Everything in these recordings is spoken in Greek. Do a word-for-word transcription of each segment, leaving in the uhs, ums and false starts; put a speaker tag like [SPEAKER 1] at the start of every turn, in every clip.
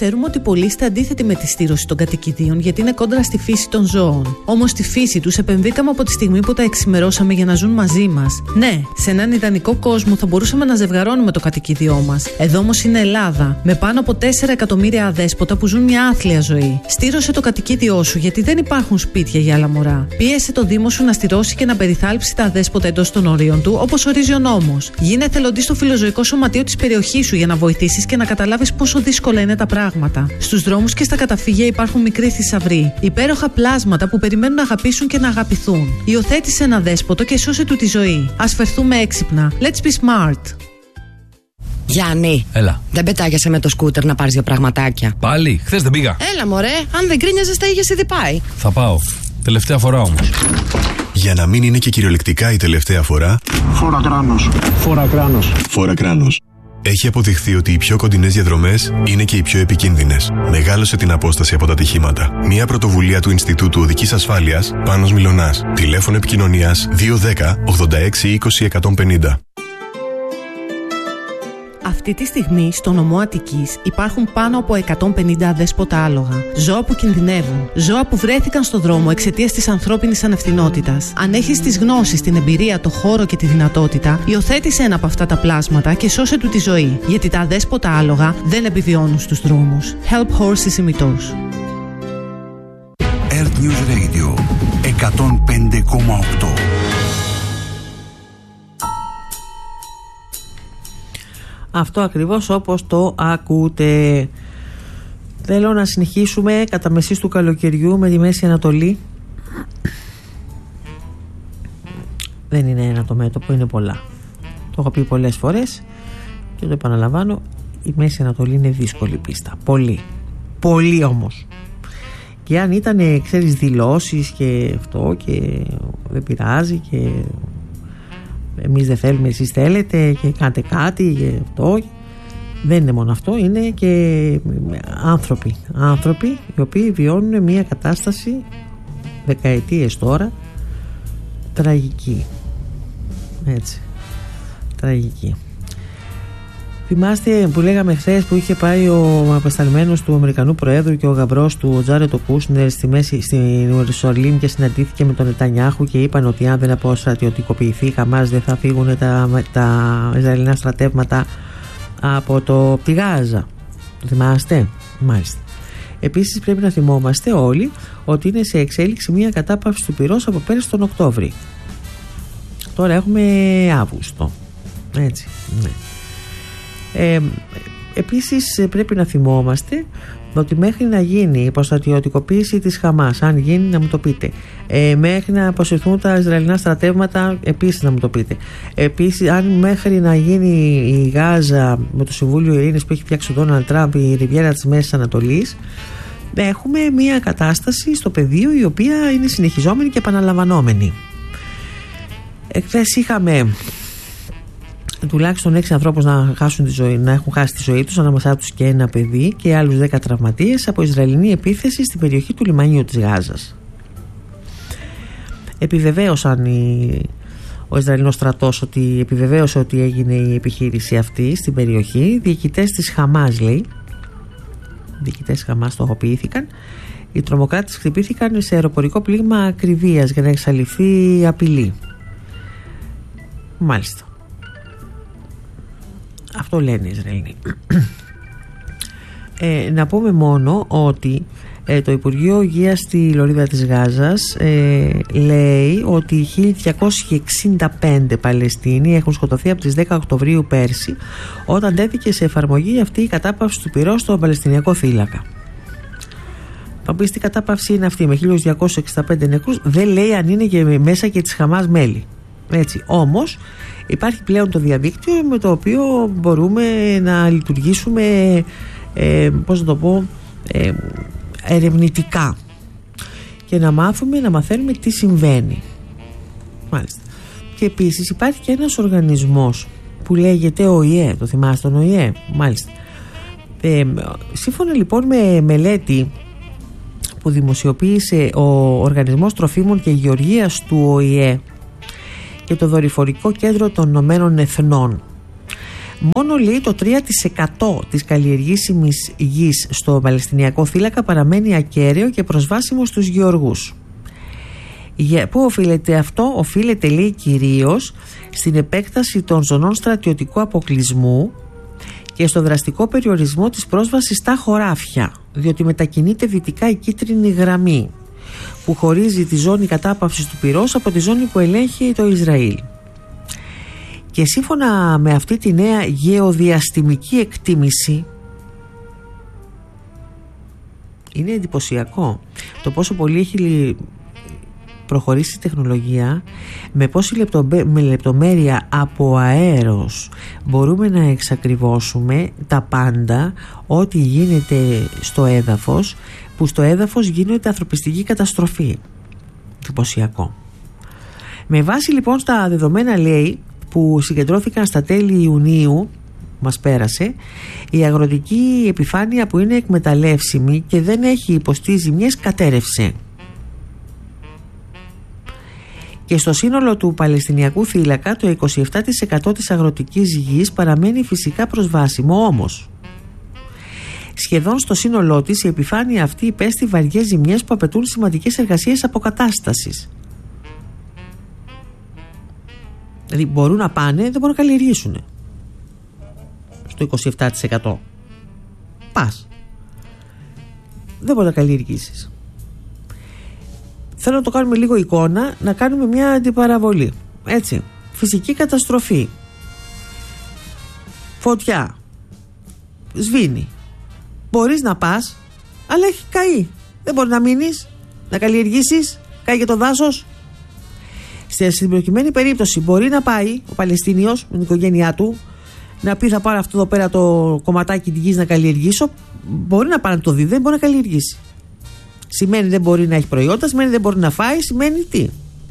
[SPEAKER 1] Ξέρουμε ότι πολλοί είστε αντίθετοι με τη στήρωση των κατοικιδίων γιατί είναι κόντρα στη φύση των ζώων. Όμως στη φύση τους επεμβήκαμε από τη στιγμή που τα εξημερώσαμε για να ζουν μαζί μας. Ναι, σε έναν ιδανικό κόσμο θα μπορούσαμε να ζευγαρώνουμε το κατοικίδιό μας. Εδώ όμως είναι Ελλάδα, με πάνω από τέσσερα εκατομμύρια αδέσποτα που ζουν μια άθλια ζωή. Στήρωσε το κατοικίδιό σου γιατί δεν υπάρχουν σπίτια για άλλα μωρά. Πίεσε το Δήμο σου να στηρώσει και να περιθάλψει τα αδέσποτα εντός των ορίων του, όπως ορίζει ο νόμος. Γίνε εθελοντή στο φιλοζωικό σωματείο της περιοχής σου για να βοηθήσεις και να καταλάβεις πόσο δύσκολα είναι τα πράγματα. Στους δρόμους και στα καταφύγια υπάρχουν μικροί θησαυροί, υπέροχα πλάσματα που περιμένουν να αγαπήσουν και να αγαπηθούν. Υιοθέτησε ένα δέσποτο και σώσε του τη ζωή. Ας φερθούμε έξυπνα. Let's be smart.
[SPEAKER 2] Γιάννη,
[SPEAKER 3] έλα.
[SPEAKER 2] Δεν πετάγεσαι με το σκούτερ να πάρεις δύο πραγματάκια?
[SPEAKER 3] Πάλι, χθες δεν πήγα.
[SPEAKER 2] Έλα μωρέ, αν δεν κρίνιαζες τα είχες ήδη πάει.
[SPEAKER 3] Θα πάω. Τελευταία φορά όμως.
[SPEAKER 4] Για να μην είναι και κυριολεκτικά η τελευταία φορά,
[SPEAKER 5] Φόρα κράνος. Φόρα κράνος.
[SPEAKER 4] Φόρα κράνος. Έχει αποδειχθεί ότι οι πιο κοντινές διαδρομές είναι και οι πιο επικίνδυνες. Μεγάλωσε την απόσταση από τα ατυχήματα. Μια πρωτοβουλία του Ινστιτούτου Οδικής Ασφάλειας, Πάνος Μιλωνάς. Τηλέφωνο επικοινωνίας δύο ένα μηδέν ογδόντα έξι είκοσι εκατόν πενήντα.
[SPEAKER 1] Αυτή τη στιγμή στο νομό Αττικής υπάρχουν πάνω από εκατόν πενήντα αδέσποτα άλογα. Ζώα που κινδυνεύουν. Ζώα που βρέθηκαν στο δρόμο εξαιτίας της ανθρώπινης ανευθυνότητας. Αν έχεις τις γνώσεις, την εμπειρία, το χώρο και τη δυνατότητα, υιοθέτησε ένα από αυτά τα πλάσματα και σώσε του τη ζωή. Γιατί τα αδέσποτα άλογα δεν επιβιώνουν στους δρόμους. Help Horses ημιτός.
[SPEAKER 6] Earth News Radio εκατόν πέντε κόμμα οκτώ.
[SPEAKER 7] Αυτό ακριβώς όπως το ακούτε. Θέλω να συνεχίσουμε κατά μεσής του καλοκαιριού με τη Μέση Ανατολή. Δεν είναι ένα το μέτωπο, είναι πολλά. Το έχω πει πολλές φορές και το επαναλαμβάνω. Η Μέση Ανατολή είναι δύσκολη πίστα. Πολύ. Πολύ όμως. Και αν ήταν, ξέρεις, δηλώσεις και αυτό και δεν πειράζει και εμείς δεν θέλουμε, εσείς θέλετε και κάντε κάτι και αυτό. Δεν είναι μόνο αυτό, είναι και άνθρωποι. Άνθρωποι οι οποίοι βιώνουν μια κατάσταση δεκαετίες τώρα τραγική. Έτσι. Τραγική. Θυμάστε που λέγαμε χθες που είχε πάει ο απεσταλμένος του Αμερικανού Προέδρου και ο γαμπρός του, ο Τζάρετ Κούσνερ, στη μέση, στην Ιερουσαλήμ και συναντήθηκε με τον Νετανιάχου και είπαν ότι αν δεν αποστρατιωτικοποιηθεί η Χαμάς δεν θα φύγουν τα, τα Ισραηλινά στρατεύματα από το τη Γάζα. Το θυμάστε? Μάλιστα. Επίσης πρέπει να θυμόμαστε όλοι ότι είναι σε εξέλιξη μια κατάπαυση του πυρός από πέρυσι τον Οκτώβρη. Τώρα έχουμε Αύγουστο. Έτσι, ναι. Ε, επίσης πρέπει να θυμόμαστε ότι μέχρι να γίνει η υποστρατιωτικοποίηση της Χαμάς, αν γίνει να μου το πείτε, ε, μέχρι να αποσυρθούν τα Ισραηλινά στρατεύματα, επίσης να μου το πείτε, επίσης αν μέχρι να γίνει η Γάζα με το Συμβούλιο Ειρήνης που έχει φτιάξει ο Ντόναλντ Τραμπ, η Ριβιέρα της Μέσης Ανατολής, έχουμε μια κατάσταση στο πεδίο η οποία είναι συνεχιζόμενη και επαναλαμβανόμενη. Εχθές είχαμε τουλάχιστον έξι ανθρώπους να, χάσουν τη ζωή, να έχουν χάσει τη ζωή τους, ανάμεσά τους και ένα παιδί και άλλους δέκα τραυματίες από Ισραηλινή επίθεση στην περιοχή του λιμανιού της Γάζας. Επιβεβαίωσαν οι, ο Ισραηλινός στρατός ότι επιβεβαίωσε ότι έγινε η επιχείρηση αυτή στην περιοχή. Διοικητές της Χαμάς, λέει, διοικητές της Χαμάς στοχοποιήθηκαν. Οι τρομοκράτες χτυπήθηκαν σε αεροπορικό πλήγμα ακριβίας για να εξαλειφθεί η απειλή. Μάλιστα. Αυτό λένε οι Ισραηλοί. ε, να πούμε μόνο ότι ε, το Υπουργείο Υγείας στη Λωρίδα της Γάζας ε, λέει ότι χίλια διακόσιοι εξήντα πέντε Παλαιστίνοι έχουν σκοτωθεί από τις δέκα Οκτωβρίου πέρσι, όταν τέθηκε σε εφαρμογή αυτή η κατάπαυση του πυρός στο Παλαιστινιακό θύλακα. Θα πεις τι κατάπαυση είναι αυτή με χίλια διακόσιους εξήντα πέντε νεκρούς? Δεν λέει αν είναι και μέσα και της Χαμάς μέλη. Έτσι. Όμως υπάρχει πλέον το διαδίκτυο με το οποίο μπορούμε να λειτουργήσουμε ε, πώς να το πω ε, ερευνητικά και να μάθουμε, να μαθαίνουμε τι συμβαίνει. Μάλιστα. Και επίσης υπάρχει και ένας οργανισμός που λέγεται Ο Η Ε. Το θυμάστε τον Ο Η Ε? Μάλιστα. Ε, σύμφωνα λοιπόν με μελέτη που δημοσιοποίησε ο Οργανισμός Τροφίμων και Γεωργίας του Ο Η Ε και το Δορυφορικό Κέντρο των Ηνωμένων Εθνών, μόνο λέει το τρία τοις εκατό της καλλιεργήσιμης γης στο Παλαιστινιακό θύλακα παραμένει ακέραιο και προσβάσιμο στους γεωργούς. Για πού οφείλεται αυτό? Οφείλεται, λέει, κυρίως στην επέκταση των ζωνών στρατιωτικού αποκλεισμού και στο δραστικό περιορισμό της πρόσβασης στα χωράφια, διότι μετακινείται δυτικά η κίτρινη γραμμή που χωρίζει τη ζώνη κατάπαυσης του πυρός από τη ζώνη που ελέγχει το Ισραήλ. Και σύμφωνα με αυτή τη νέα γεωδιαστημική εκτίμηση, είναι εντυπωσιακό το πόσο πολύ έχει προχωρήσει η τεχνολογία, με πόση λεπτομέ... με λεπτομέρεια από αέρος μπορούμε να εξακριβώσουμε τα πάντα, ό,τι γίνεται στο έδαφος, που στο έδαφος γίνεται ανθρωπιστική καταστροφή. Εντυπωσιακό. Με βάση λοιπόν στα δεδομένα, λέει, που συγκεντρώθηκαν στα τέλη Ιουνίου, μας πέρασε, η αγροτική επιφάνεια που είναι εκμεταλλεύσιμη και δεν έχει υποστεί ζημιές κατέρευσε. Και στο σύνολο του Παλαιστινιακού θύλακα το είκοσι επτά τοις εκατό της αγροτικής γης παραμένει φυσικά προσβάσιμο, όμως σχεδόν στο σύνολό της η επιφάνεια αυτή υπέστη βαριές ζημιές που απαιτούν σημαντικές εργασίες αποκατάστασης. Δηλαδή μπορούν να πάνε, δεν μπορούν να καλλιεργήσουν στο είκοσι επτά τοις εκατό. Πας, δεν μπορεί να καλλιεργήσεις. Θέλω να το κάνουμε λίγο εικόνα, να κάνουμε μια αντιπαραβολή. Έτσι, φυσική καταστροφή, φωτιά, σβήνει. Μπορείς να πας, αλλά έχει καεί. Δεν μπορεί να μείνεις, να καλλιεργήσεις, καεί και το δάσος. Στην προκειμένη περίπτωση μπορεί να πάει ο Παλαιστίνιος με την οικογένειά του, να πει θα πάρω αυτό εδώ πέρα το κομματάκι της γης να καλλιεργήσω. Μπορεί να πάει να το δει, δεν μπορεί να καλλιεργήσει. Σημαίνει δεν μπορεί να έχει προϊόντα, σημαίνει δεν μπορεί να φάει, σημαίνει τι?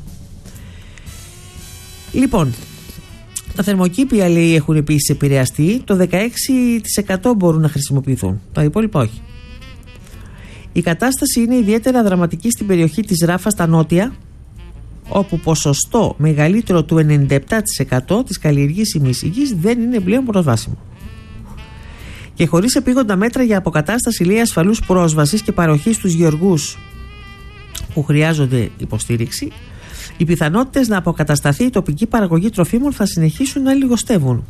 [SPEAKER 7] Λοιπόν, τα θερμοκήπια, λέει, έχουν επίσης επηρεαστεί. Το δεκαέξι τοις εκατό μπορούν να χρησιμοποιηθούν, τα υπόλοιπα όχι. Η κατάσταση είναι ιδιαίτερα δραματική στην περιοχή της Ράφα στα νότια, όπου ποσοστό μεγαλύτερο του ενενήντα επτά τοις εκατό της καλλιεργήσιμης γης δεν είναι πλέον προσβάσιμο. Και χωρίς επίγοντα μέτρα για αποκατάσταση, λέει, ασφαλούς πρόσβασης και παροχής στους γεωργούς που χρειάζονται υποστήριξη, οι πιθανότητες να αποκατασταθεί η τοπική παραγωγή τροφίμων θα συνεχίσουν να λιγοστεύουν.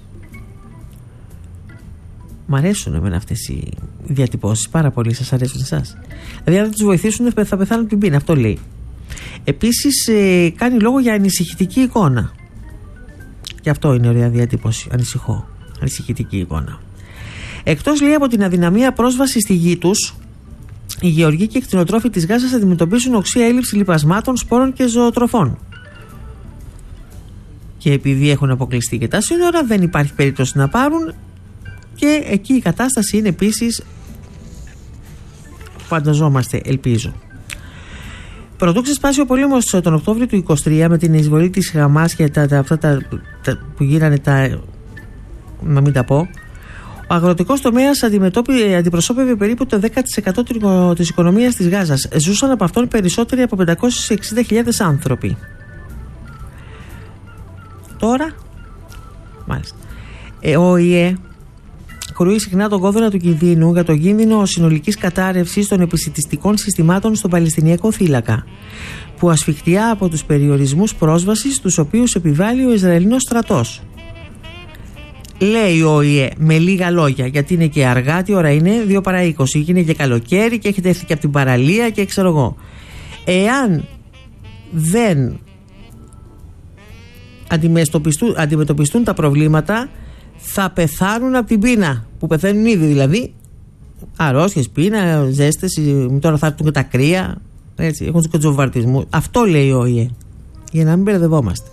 [SPEAKER 7] Μ' αρέσουν εμένα αυτές οι διατυπώσεις πάρα πολύ. Σας αρέσουν εσάς? Δηλαδή, αν δεν τους βοηθήσουν θα πεθάνουν την πείνα. Αυτό λέει. Επίσης, ε, κάνει λόγο για ανησυχητική εικόνα. Και αυτό είναι ωραία διατύπωση. Ανησυχώ. Ανησυχητική εικόνα. Εκτός, λέει, από την αδυναμία πρόσβαση στη γη τους, οι γεωργοί και οι κτηνοτρόφοι της Γάζας αντιμετωπίζουν οξία έλλειψη λιπασμάτων, σπόρων και ζωοτροφών. Και επειδή έχουν αποκλειστεί και τα σύνορα, δεν υπάρχει περίπτωση να πάρουν, και εκεί η κατάσταση είναι επίσης, φανταζόμαστε, ελπίζω. Πρωτού ξεσπάσει ο πόλεμος τον Οκτώβριο του είκοσι τρία με την εισβολή της Χαμάς και τα, τα, αυτά τα, τα, που γίνανε τα, να μην τα πω, ο αγροτικός τομέας αντιπροσώπευε περίπου το δέκα τοις εκατό της οικονομίας της Γάζας. Ζούσαν από αυτόν περισσότεροι από πεντακόσιες εξήντα χιλιάδες άνθρωποι. Τώρα, μάλιστα, ε, ο ΟΗΕ κρούει συχνά τον κόδωνα του κινδύνου για το κίνδυνο συνολικής κατάρρευσης των επισιτιστικών συστημάτων στον Παλαιστινιακό θύλακα, που ασφιχτιά από τους περιορισμούς πρόσβασης τους οποίους επιβάλλει ο Ισραηλινός στρατός. Λέει ο ΟΗΕ με λίγα λόγια, γιατί είναι και αργά, τι ώρα είναι, δύο παρά είκοσι, και είναι και καλοκαίρι και έχετε έρθει και από την παραλία και ξέρω εγώ. Εάν δεν αντιμετωπιστούν, αντιμετωπιστούν τα προβλήματα, θα πεθάνουν από την πείνα, που πεθαίνουν ήδη δηλαδή. Αρρώστιες, πείνα, ζέστες, τώρα θα έρθουν και τα κρύα, έτσι, έχουν και τζοβαρτισμού. Αυτό λέει ο ΟΗΕ, για να μην μπερδευόμαστε.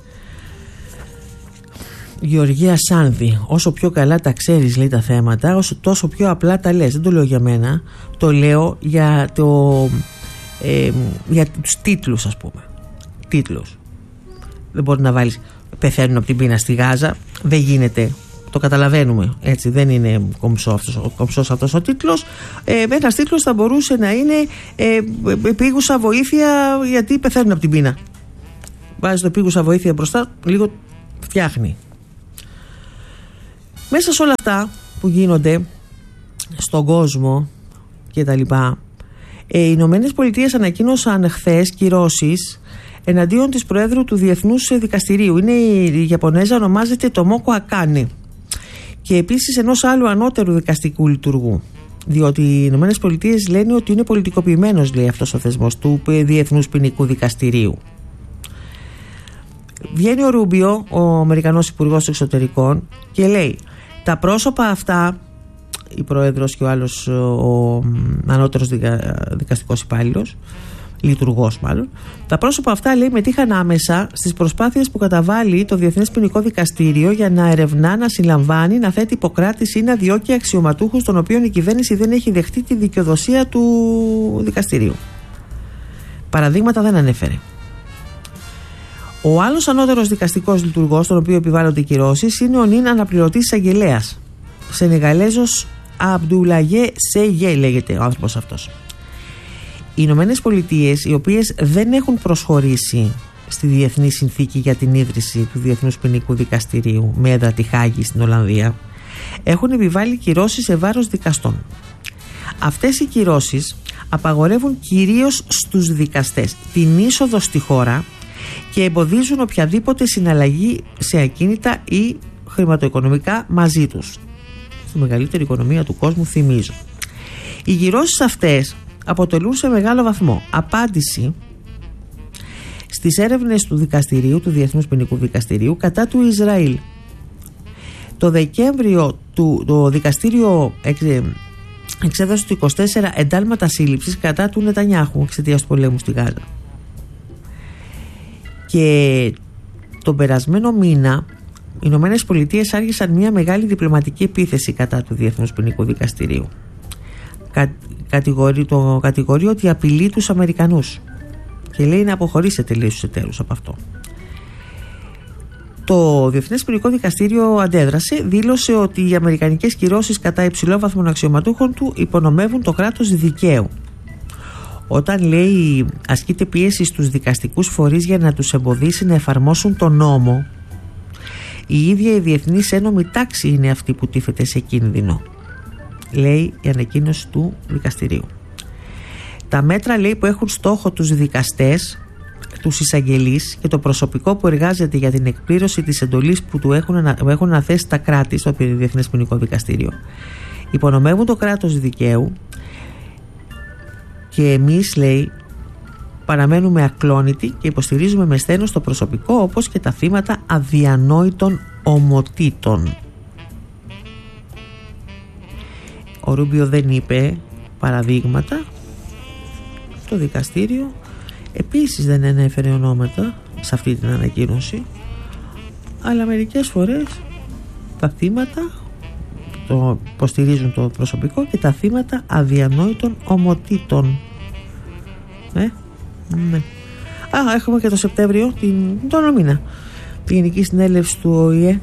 [SPEAKER 7] Γεωργία Σάνδη, όσο πιο καλά τα ξέρεις, λέει, τα θέματα, όσο τόσο πιο απλά τα λες. Δεν το λέω για μένα, το λέω για, το, ε, για τους τίτλους, ας πούμε. Τίτλους. Δεν μπορεί να βάλεις πεθαίνουν από την πείνα στη Γάζα, δεν γίνεται. Το καταλαβαίνουμε, έτσι, δεν είναι κομψό αυτός, ο κομψός αυτός ο τίτλος. Ε, ένας τίτλος θα μπορούσε να είναι ε, επίγουσα βοήθεια γιατί πεθαίνουν από την πείνα. Βάζεις το επίγουσα βοήθεια μπροστά, λίγο φτιάχνει. Μέσα σε όλα αυτά που γίνονται στον κόσμο και τα λοιπά, οι Ηνωμένες Πολιτείες ανακοίνωσαν χθες κυρώσεις εναντίον της Προέδρου του Διεθνούς Δικαστηρίου. Είναι η Ιαπωνέζα, ονομάζεται Τομόκο Ακάνε, και επίσης ενός άλλου ανώτερου δικαστικού λειτουργού, διότι οι Ηνωμένες Πολιτείες λένε ότι είναι πολιτικοποιημένος, λέει, αυτός ο θεσμός του Διεθνούς Ποινικού Δικαστηρίου. Βγαίνει ο Ρούμπιο, ο Αμερικανός Υπουργός Εξωτερικών, και λέει τα πρόσωπα αυτά, η Πρόεδρος και ο άλλος ο ανώτερος δικα, δικαστικός υπάλληλος, λειτουργός μάλλον, τα πρόσωπα αυτά, λέει, μετήχαν άμεσα στις προσπάθειες που καταβάλει το Διεθνές Ποινικό Δικαστήριο για να ερευνά, να συλλαμβάνει, να θέτει υποκράτηση ή να διώκει αξιωματούχους των οποίων η κυβέρνηση δεν έχει δεχτεί τη δικαιοδοσία του δικαστηρίου. Παραδείγματα δεν ανέφερε. Ο άλλος ανώτερος δικαστικός λειτουργός, τον οποίο επιβάλλονται οι κυρώσεις, είναι ο νυν αναπληρωτής εισαγγελέας, Σενεγαλέζος Αμπντουλαγέ Σεγέ λέγεται ο άνθρωπος αυτός. Οι Ηνωμένες Πολιτείες, οι οποίες δεν έχουν προσχωρήσει στη Διεθνή Συνθήκη για την ίδρυση του Διεθνούς Ποινικού Δικαστηρίου με έδρα τη Χάγη στην Ολλανδία, έχουν επιβάλει κυρώσεις σε βάρος δικαστών. Αυτές οι κυρώσεις απαγορεύουν κυρίως στους δικαστές την είσοδο στη χώρα και εμποδίζουν οποιαδήποτε συναλλαγή σε ακίνητα ή χρηματοοικονομικά μαζί τους. Στη μεγαλύτερη οικονομία του κόσμου, θυμίζω. Οι κυρώσεις αυτές αποτελούν σε μεγάλο βαθμό απάντηση στις έρευνες του δικαστηρίου, του Διεθνούς Ποινικού Δικαστηρίου, κατά του Ισραήλ. Το Δεκέμβριο του, το δικαστήριο εξε, εξέδωσε το είκοσι τέσσερα εντάλματα σύλληψης κατά του Νετανιάχου εξαιτίας του πολέμου στη Γάζα. Και τον περασμένο μήνα οι Ηνωμένες Πολιτείες άρχισαν μια μεγάλη διπλωματική επίθεση κατά του Διεθνούς Ποινικού Δικαστηρίου. Κα, κατηγορεί, το κατηγορεί ότι απειλεί τους Αμερικανούς και λέει να αποχωρήσει τελείως τους εταίρους από αυτό. Το Διεθνές Ποινικό Δικαστήριο αντέδρασε, δήλωσε ότι οι αμερικανικές κυρώσεις κατά υψηλόβαθμων αξιωματούχων του υπονομεύουν το κράτος δικαίου. Όταν, λέει, ασκείται πίεση στους δικαστικούς φορείς για να τους εμποδίσει να εφαρμόσουν τον νόμο, η ίδια η διεθνής ένομη τάξη είναι αυτή που τίθεται σε κίνδυνο, λέει η ανακοίνωση του δικαστηρίου. Τα μέτρα, λέει, που έχουν στόχο τους δικαστές, τους εισαγγελείς και το προσωπικό που εργάζεται για την εκπλήρωση της εντολής που του έχουν, που έχουν αναθέσει τα κράτη στο Διεθνές Ποινικό Δικαστήριο, υπονομεύουν το κράτος δικαίου και εμείς, λέει, παραμένουμε ακλόνητοι και υποστηρίζουμε με σθένος το προσωπικό όπως και τα θύματα αδιανόητων ομοτήτων. Ο Ρούμπιο δεν είπε παραδείγματα. Το δικαστήριο επίσης δεν ανέφερε ονόματα σε αυτή την ανακοίνωση, αλλά μερικές φορές τα θύματα το υποστηρίζουν το προσωπικό και τα θύματα αδιανόητων ομοτήτων. Ε, ναι. Α, έχουμε και το Σεπτέμβριο, την, τον μήνα, τη Γενική Συνέλευση του Ο Η Ε.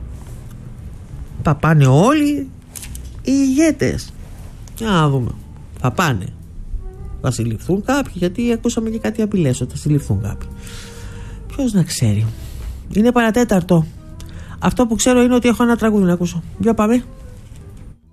[SPEAKER 7] Θα πάνε όλοι οι ηγέτες. Να δούμε. Θα πάνε. Θα συλληφθούν κάποιοι, γιατί ακούσαμε και κάτι απειλές ότι θα συλληφθούν κάποιοι. Ποιος να ξέρει. Είναι παρατέταρτο. Αυτό που ξέρω είναι ότι έχω ένα τραγούδι να ακούσω. Για πάμε.